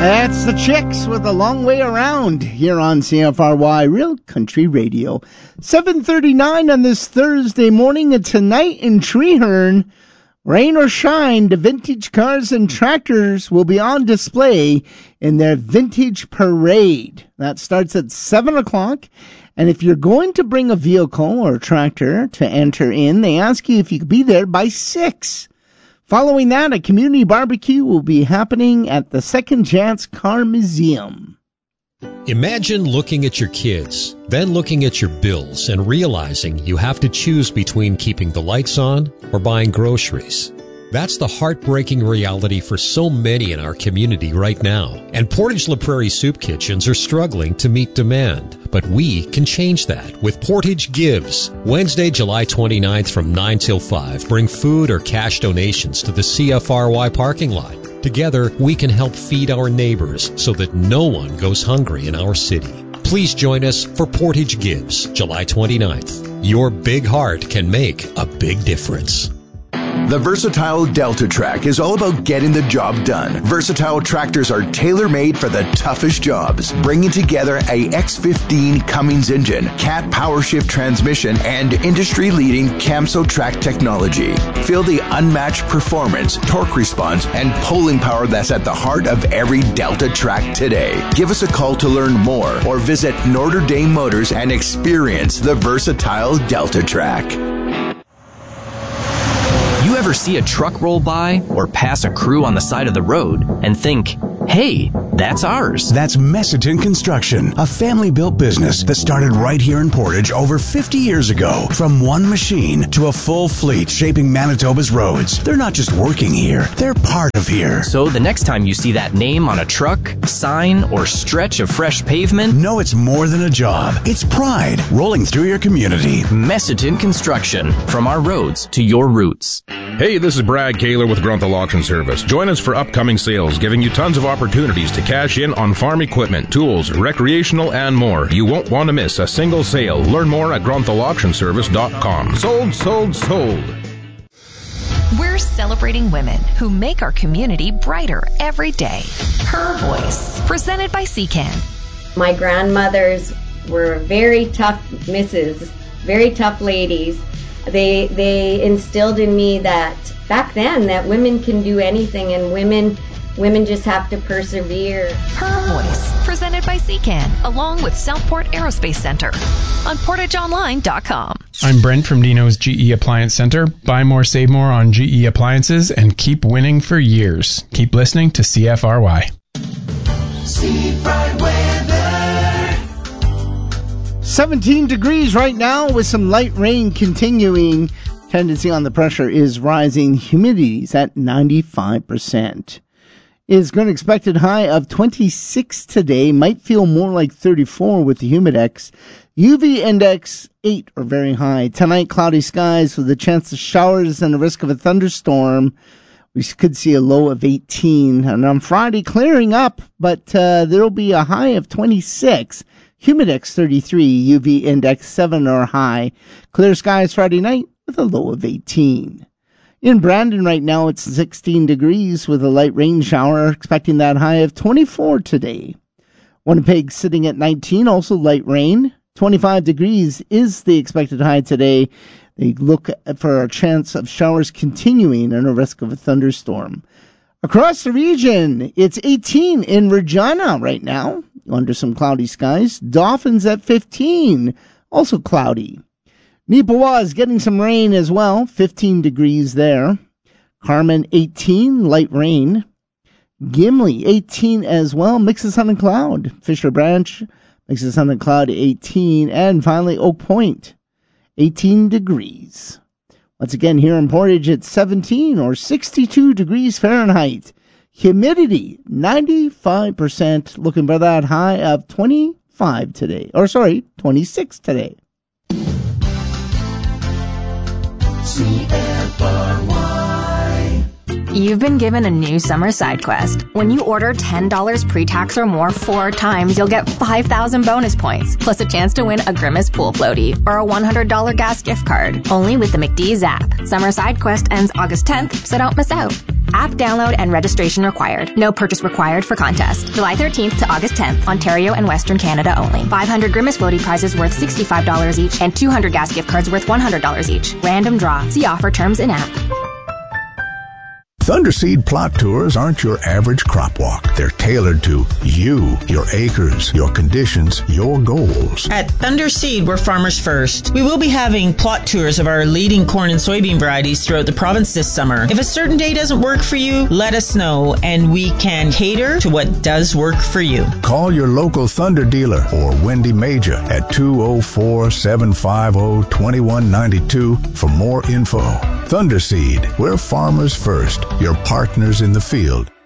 That's the Chicks with A Long Way Around here on CFRY Real Country Radio. 7:39 on this Thursday morning, and tonight in Treeherne, rain or shine, the vintage cars and tractors will be on display in their Vintage Parade. That starts at 7 o'clock, and if you're going to bring a vehicle or a tractor to enter in, they ask you if you could be there by 6. Following that, a community barbecue will be happening at the Second Chance Car Museum. Imagine looking at your kids, then looking at your bills and realizing you have to choose between keeping the lights on or buying groceries. That's the heartbreaking reality for so many in our community right now. And Portage La Prairie soup kitchens are struggling to meet demand. But we can change that with Portage Gives. Wednesday, July 29th from 9 till 5. Bring food or cash donations to the CFRY parking lot. Together, we can help feed our neighbors so that no one goes hungry in our city. Please join us for Portage Gives, July 29th. Your big heart can make a big difference. The Versatile Delta Track is all about getting the job done. Versatile tractors are tailor-made for the toughest jobs, bringing together a X15 Cummins engine, Cat PowerShift transmission, and industry-leading Camso track technology. Feel the unmatched performance, torque response, and pulling power that's at the heart of every Delta track today. Give us a call to learn more or visit Notre Dame Motors and experience the Versatile Delta Track. You ever see a truck roll by or pass a crew on the side of the road and think, hey, that's ours? That's Messiton Construction, a family-built business that started right here in Portage over 50 years ago. From one machine to a full fleet shaping Manitoba's roads. They're not just working here, they're part of here. So the next time you see that name on a truck, sign, or stretch of fresh pavement, know it's more than a job. It's pride rolling through your community. Messiton Construction, from our roads to your roots. Hey, this is Brad Kaler with Grunthal Auction Service. Join us for upcoming sales, giving you tons of opportunities to cash in on farm equipment, tools, recreational, and more. You won't want to miss a single sale. Learn more at grunthauauctionservice.com. Sold, sold, sold. We're celebrating women who make our community brighter every day. Her Voice, presented by CCAN. My grandmothers were very tough misses, very tough ladies. They instilled in me that back then that women can do anything, and women just have to persevere. Her Voice, presented by CCAN, along with Southport Aerospace Center on PortageOnline.com. I'm Brent from Dino's GE Appliance Center. Buy more, save more on GE appliances and keep winning for years. Keep listening to CFRY. Seafried weather. 17 degrees right now with some light rain continuing. Tendency on the pressure is rising. Humidity's at 95%. Is going to expected high of 26 today. Might feel more like 34 with the Humidex. UV index 8 or very high. Tonight, cloudy skies with a chance of showers and a risk of a thunderstorm. We could see a low of 18. And on Friday, clearing up, but there'll be a high of 26. Humidex 33, UV index 7 or high. Clear skies Friday night with a low of 18. In Brandon right now, it's 16 degrees with a light rain shower, expecting that high of 24 today. Winnipeg sitting at 19, also light rain. 25 degrees is the expected high today. They look for a chance of showers continuing and a risk of a thunderstorm. Across the region, it's 18 in Regina right now, under some cloudy skies. Dauphin's at 15, also cloudy. Neepawa is getting some rain as well, 15 degrees there. Carmen, 18, light rain. Gimli, 18 as well, mix of sun and cloud. Fisher Branch, mix of sun and cloud, 18. And finally, Oak Point, 18 degrees. Once again, here in Portage, it's 17 or 62 degrees Fahrenheit. Humidity, 95%. Looking for that high of 25 today. 26 today. CFRY. You've been given a new summer side quest. When you order $10 pre-tax or more 4 times, you'll get 5,000 bonus points, plus a chance to win a Grimace pool floaty or a $100 gas gift card. Only with the McDee's app. Summer side quest ends August 10th, so don't miss out. App download and registration required. No purchase required for contest. July 13th to August 10th, Ontario and Western Canada only. 500 Grimace floaty prizes worth $65 each and 200 gas gift cards worth $100 each. Random draw. See offer terms in app. Thunderseed plot tours aren't your average crop walk. They're tailored to you, your acres, your conditions, your goals. At Thunderseed, we're farmers first. We will be having plot tours of our leading corn and soybean varieties throughout the province this summer. If a certain day doesn't work for you, let us know, and we can cater to what does work for you. Call your local Thunder dealer or Wendy Major at 204-750-2192 for more info. Thunderseed, we're farmers first, your partners in the field.